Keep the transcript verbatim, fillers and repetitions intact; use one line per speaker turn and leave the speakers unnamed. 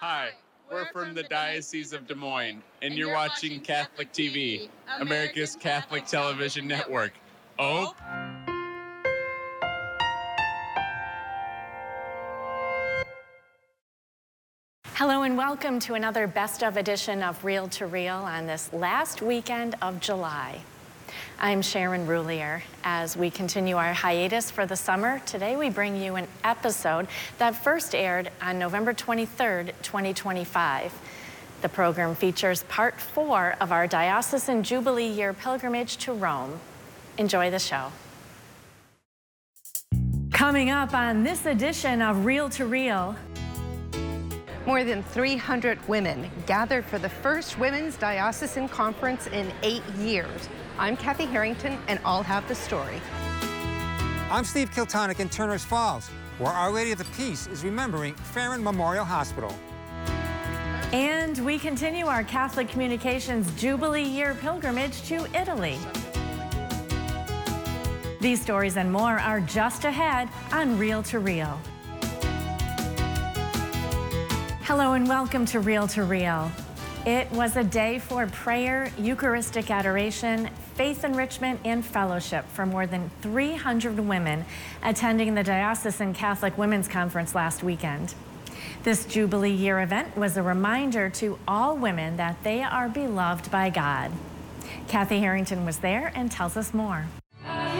Hi, we're from the Diocese of Des Moines, and you're watching Catholic T V, America's Catholic Television Network. Oh.
Hello and welcome to another best of edition of Reel to Reel on this last weekend of July. I'm Sharon Roulier. As we continue our hiatus for the summer, today we bring you an episode that first aired on November twenty-third, twenty twenty-five. The program features part four of our Diocesan Jubilee Year pilgrimage to Rome. Enjoy the show. Coming up on this edition of Reel to Reel.
More than three hundred women gathered for the first Women's Diocesan Conference in eight years. I'm Kathy Harrington, and I'll have the story.
I'm Steve Kiltonic in Turners Falls, where Our Lady of the Peace is remembering Farron Memorial Hospital.
And we continue our Catholic Communications Jubilee Year pilgrimage to Italy. These stories and more are just ahead on Reel to Reel. Hello and welcome to Reel to Reel. It was a day for prayer, Eucharistic adoration, faith enrichment, and fellowship for more than three hundred women attending the Diocesan Catholic Women's Conference last weekend. This Jubilee Year event was a reminder to all women that they are beloved by God. Kathy Harrington was there and tells us more.